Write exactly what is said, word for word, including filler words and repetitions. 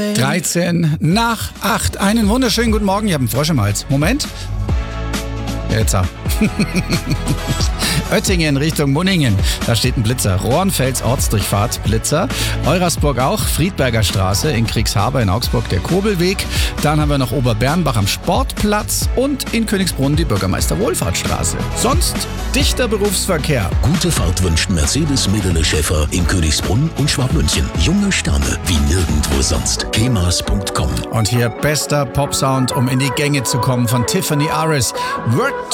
dreizehn nach acht. Einen wunderschönen guten Morgen. Ich habe einen Frosch im Hals. Moment. Jetzt. Oettingen Richtung Munningen. Da steht ein Blitzer. Rohrenfels Ortsdurchfahrt Blitzer. Eurasburg auch. Friedberger Straße in Kriegshaber in Augsburg der Kobelweg. Dann haben wir noch Oberbernbach am Sportplatz und in Königsbrunn die Bürgermeister-Wohlfahrtsstraße. Sonst dichter Berufsverkehr. Gute Fahrt wünscht Mercedes-Medele Schäfer in Königsbrunn und Schwabmünchen. Junge Sterne wie nirgendwo sonst. kemas punkt com. Und hier bester Popsound, um in die Gänge zu kommen von Tiffany Aris. Work